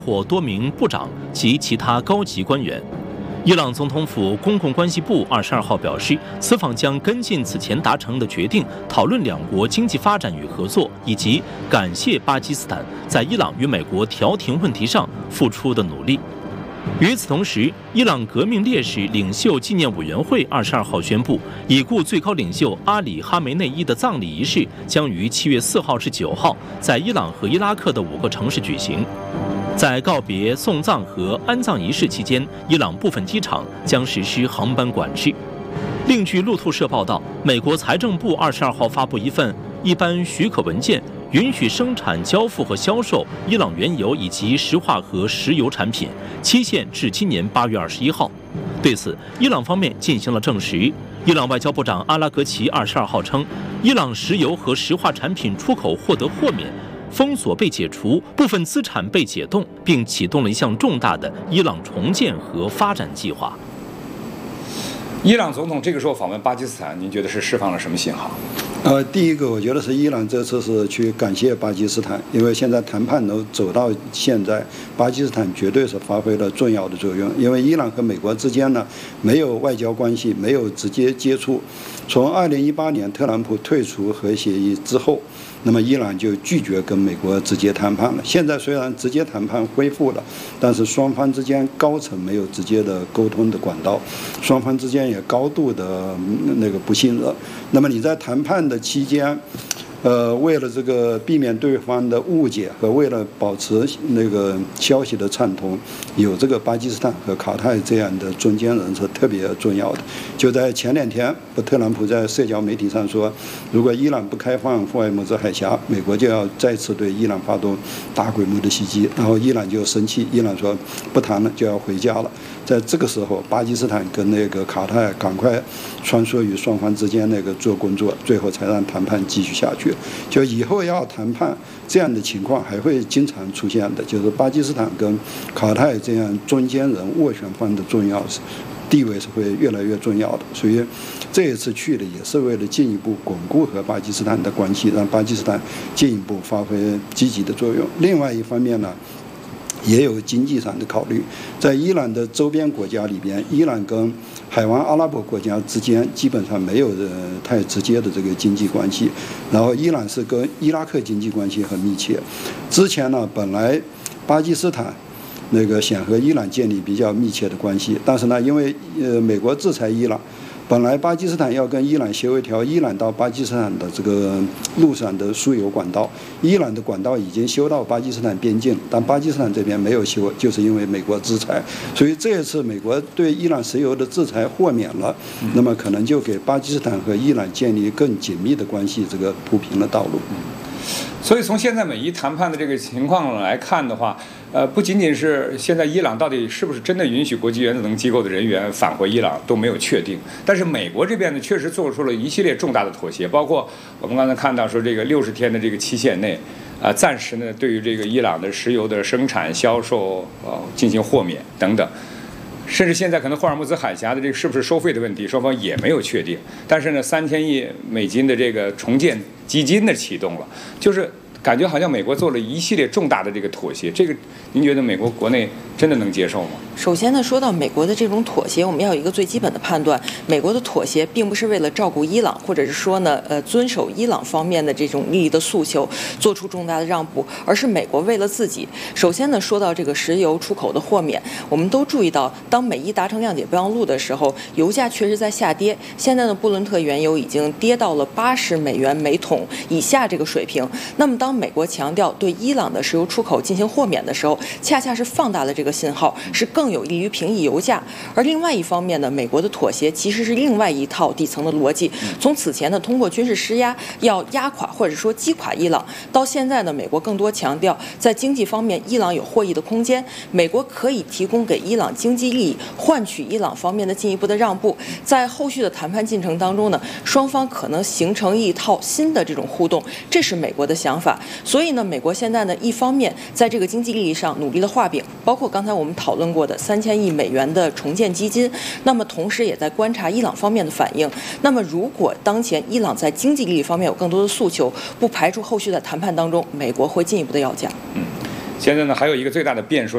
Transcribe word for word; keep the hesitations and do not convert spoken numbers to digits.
或多名部长及其他高级官员。伊朗总统府公共关系部二十二号表示，此访将跟进此前达成的决定，讨论两国经济发展与合作，以及感谢巴基斯坦在伊朗与美国调停问题上付出的努力。与此同时，伊朗革命烈士领袖纪念委员会二十二号宣布，已故最高领袖阿里·哈梅内伊的葬礼仪式将于七月四号至九号在伊朗和伊拉克的五个城市举行。在告别、送葬和安葬仪式期间，伊朗部分机场将实施航班管制。另据路透社报道，美国财政部二十二号发布一份一般许可文件，允许生产、交付和销售伊朗原油以及石化和石油产品，期限至今年八月二十一号。对此，伊朗方面进行了证实。伊朗外交部长阿拉格齐二十二号称，伊朗石油和石化产品出口获得豁免，封锁被解除，部分资产被解冻，并启动了一项重大的伊朗重建和发展计划。 伊朗总统这个时候访问巴基斯坦，您觉得是释放了什么信号？ 呃，第一个，我觉得是伊朗这次是去感谢巴基斯坦，因为现在谈判都走到现在，巴基斯坦绝对是发挥了重要的作用。因为伊朗和美国之间呢没有外交关系，没有直接接触。从二零一八年特朗普退出核协议之后，那么伊朗就拒绝跟美国直接谈判了。现在虽然直接谈判恢复了，但是双方之间高层没有直接的沟通的管道，双方之间也高度的那个不信任。那么你在谈判的期间，呃，为了这个避免对方的误解和为了保持那个消息的畅通，有这个巴基斯坦和卡泰这样的中间人是特别重要的。就在前两天，特朗普在社交媒体上说，如果伊朗不开放霍尔木兹海峡，美国就要再次对伊朗发动大规模的袭击。然后伊朗就生气，伊朗说不谈了，就要回家了。在这个时候，巴基斯坦跟那个卡泰赶快穿梭于双方之间那个做工作，最后才让谈判继续下去。就以后要谈判这样的情况还会经常出现的，就是巴基斯坦跟卡泰这样中间人斡旋方的重要地位是会越来越重要的。所以这一次去的也是为了进一步巩固和巴基斯坦的关系，让巴基斯坦进一步发挥积极的作用。另外一方面呢，也有经济上的考虑。在伊朗的周边国家里边，伊朗跟海湾阿拉伯国家之间基本上没有呃太直接的这个经济关系，然后伊朗是跟伊拉克经济关系很密切。之前呢，本来巴基斯坦那个想和伊朗建立比较密切的关系，但是呢，因为呃美国制裁伊朗，本来巴基斯坦要跟伊朗修一条伊朗到巴基斯坦的这个陆上的输油管道，伊朗的管道已经修到巴基斯坦边境，但巴基斯坦这边没有修，就是因为美国制裁。所以这一次美国对伊朗石油的制裁豁免了，那么可能就给巴基斯坦和伊朗建立更紧密的关系这个铺平了道路。 所以从现在美伊谈判的这个情况来看的话，呃，不仅仅是现在伊朗到底是不是真的允许国际原子能机构的人员返回伊朗都没有确定，但是美国这边呢确实做出了一系列重大的妥协，包括我们刚才看到说这个六十天的这个期限内，啊、呃，暂时呢对于这个伊朗的石油的生产、销售呃进行豁免等等。甚至现在可能霍尔木兹海峡的这个是不是收费的问题，双方也没有确定。但是呢，三千亿美金的这个重建基金的启动了，就是感觉好像美国做了一系列重大的这个妥协。这个您觉得美国国内真的能接受吗？ 首先呢，说到美国的这种妥协，我们要有一个最基本的判断：美国的妥协并不是为了照顾伊朗，或者是说呢，呃，遵守伊朗方面的这种利益的诉求，做出重大的让步，而是美国为了自己。首先呢，说到这个石油出口的豁免，我们都注意到，当美伊达成谅解备忘录的时候，油价确实在下跌。现在的布伦特原油已经跌到了八十美元每桶以下这个水平。那么，当美国强调对伊朗的石油出口进行豁免的时候，恰恰是放大了这个信号，是更有利于平抑油价。而另外一方面呢，美国的妥协其实是另外一套底层的逻辑。从此前呢，通过军事施压要压垮或者说击垮伊朗，到现在呢，美国更多强调在经济方面伊朗有获益的空间，美国可以提供给伊朗经济利益，换取伊朗方面的进一步的让步。在后续的谈判进程当中呢，双方可能形成一套新的这种互动，这是美国的想法。所以呢，美国现在呢，一方面在这个经济利益上努力的画饼，包括刚才我们讨论过的三千亿美元的重建基金，那么同时也在观察伊朗方面的反应。那么如果当前伊朗在经济利益方面有更多的诉求，不排除后续的谈判当中，美国会进一步的要价。 嗯，现在呢还有一个最大的变数。